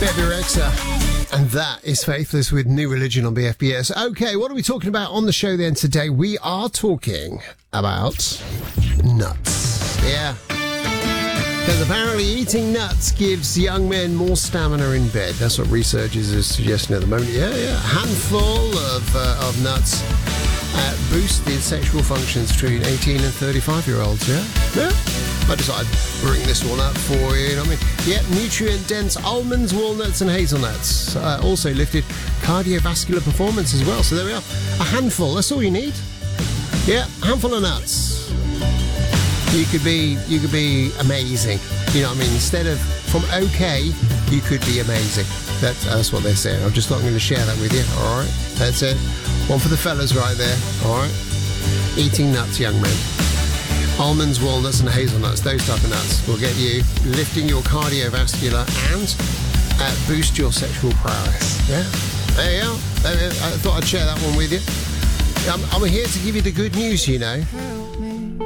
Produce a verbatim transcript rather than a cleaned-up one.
Bebe Rexha. And that is Faithless with New Religion on B F B S. Okay, what are we talking about on the show then today? We are talking about nuts. Yeah. Because apparently eating nuts gives young men more stamina in bed. That's what researchers are suggesting at the moment. Yeah, yeah. A handful of, uh, of nuts uh, boosted sexual functions between eighteen and thirty-five-year-olds, yeah? Yeah. I decided to bring this one up for you, you know what I mean? Yeah, nutrient-dense almonds, walnuts and hazelnuts. Uh, also lifted cardiovascular performance as well. So there we are. A handful, that's all you need. Yeah, a handful of nuts. You could be, you could be amazing. You know what I mean? Instead of from okay, you could be amazing. That's, that's what they're saying. I'm just not going to share that with you, all right? That's it. One for the fellas right there, all right? Eating nuts, young men. Almonds, walnuts and hazelnuts, those type of nuts will get you lifting your cardiovascular and uh, boost your sexual prowess. Yeah, there you are. I thought I'd share that one with you. I'm, I'm here to give you the good news, you know.